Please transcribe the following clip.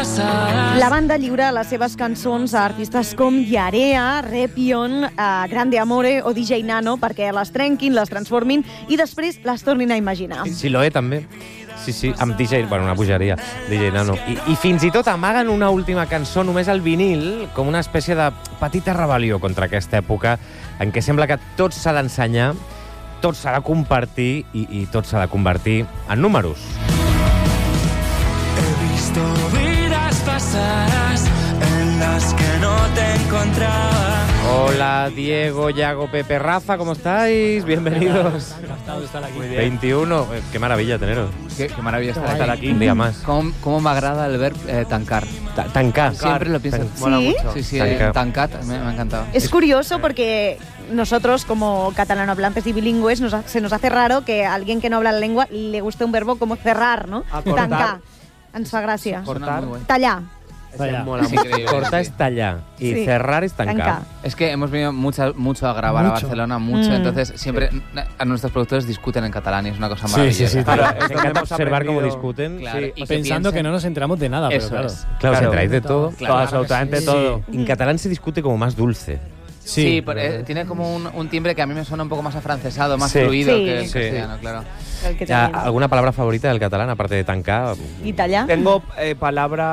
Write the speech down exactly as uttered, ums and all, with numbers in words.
passades. La banda lliura les seves cançons a artistes com Yarea, Repion, uh, Grande Amore o D J Nano perquè les trenquin, les transformin i després les tornin a imaginar. Siloé també. Sí, sí, amb D J, bueno, una bogeria, D J Nano. I, I fins i tot amaguen una última cançó només al vinil com una espècie de petita rebel·lió contra aquesta època en què sembla que tot s'ha d'ensenyar, tot s'ha de compartir i, i tot s'ha de convertir en números. He visto vidas pasadas en las que no te encontraba. Hola, Diego, Yago, Pepe, Rafa, ¿cómo estáis? Bienvenidos. Encantado de estar aquí. veintiuno, qué maravilla teneros. Qué, qué maravilla estar, estar aquí. Un día más. ¿Cómo, cómo me agrada el verbo eh, tancar? Ta tancar. Siempre lo pienso. ¿Sí? Mola mucho. Sí, sí, Tancar. eh, tancat me, me ha encantado. Es curioso porque nosotros, como catalanohablantes y bilingües, nos ha, se nos hace raro que a alguien que no habla la lengua le guste un verbo como cerrar, ¿no? Acortar. Tancar. Ens fa gràcia. Suena muy guay. Tallar. Tallar. Es increíble, Cortar sí. es tallar y Sí. cerrar es tancar. Tancar. Es que hemos venido mucho, mucho a grabar Mucho. a Barcelona, mucho. Mm. Entonces, siempre a nuestros productores discuten en catalán y es una cosa Sí, maravillosa. sí, sí. Claro, Claro, me encanta hemos observar cómo aprendido- discuten. Claro, Sí. y Pensando que piensen- no nos enteramos de nada, pero Eso claro. es. Claro, os Claro. enteráis de todo. Claro. Todo, absolutamente Sí. todo. En catalán se discute como más dulce. Sí, Sí, pero, eh, tiene como un, un timbre que a mí me suena un poco más afrancesado, más Sí. fluido Sí. que el Sí. castellano, claro. El que Ya, tenim. ¿alguna palabra favorita del catalán, aparte de tancar? I tallar? Tengo eh, palabra